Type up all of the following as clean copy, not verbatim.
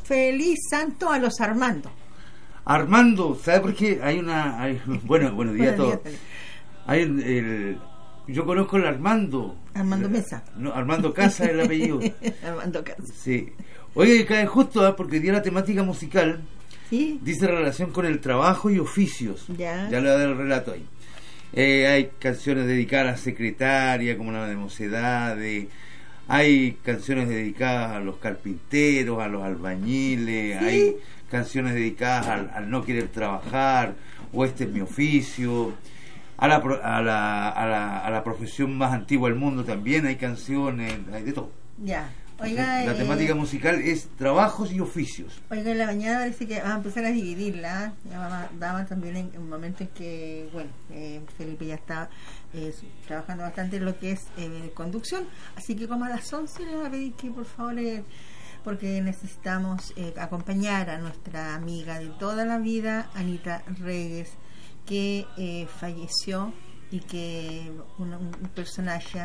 feliz santo a los Armando. Armando, ¿sabe por qué? Bueno, buenos días a todos. Yo conozco al Armando. Armando Mesa. No, Armando Casa es el apellido. Armando Casa. Sí. Oye, cae justo, porque día la temática musical. ¿Sí? Dice relación con el trabajo y oficios. Ya le voy a dar el relato ahí. Hay canciones dedicadas a la secretaria, como la de Mocedades. Hay canciones dedicadas a los carpinteros, a los albañiles. ¿Sí? Hay canciones dedicadas al no querer trabajar, o este es mi oficio. A la profesión más antigua del mundo también hay canciones, hay de todo. Ya. Oiga, la temática musical es trabajos y oficios. Oiga, en la mañana parece que vamos a empezar a dividirla. Ya daba también en un momento en que, bueno, Felipe ya está trabajando bastante en lo que es conducción. Así que como a las 11 le voy a pedir que por favor, porque necesitamos acompañar a nuestra amiga de toda la vida, Anita Reyes, que falleció y que un personaje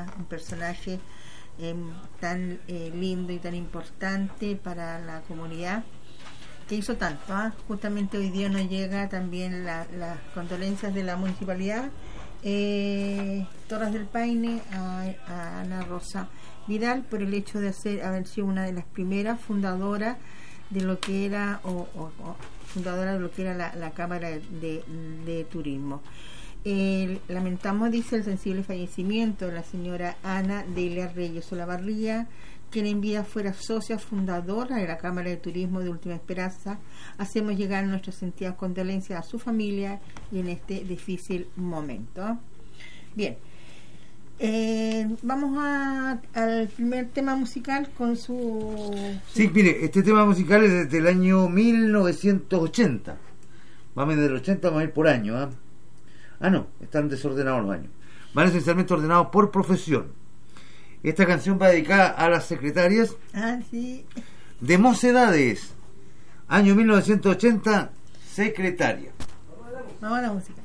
tan lindo y tan importante para la comunidad, que hizo tanto. Justamente hoy día nos llega también las condolencias de la municipalidad Torres del Paine a Ana Rosa Vidal por el hecho de haber sido una de las primeras fundadoras de lo que era fundadora de lo que era la Cámara de Turismo. Lamentamos, dice, el sensible fallecimiento de la señora Ana Delia Reyes Olavarría, quien en vida fuera socia fundadora de la Cámara de Turismo de Última Esperanza. Hacemos llegar nuestras sentidas condolencias a su familia y en este difícil momento. Bien, vamos al primer tema musical con su... Sí, mire, este tema musical es desde el año 1980. Vamos del 80, vamos a ir por año, no, están desordenados los años. Van esencialmente ordenados por profesión. Esta canción va dedicada a las secretarias sí, de Mocedades, año 1980, secretaria. Vamos a la música.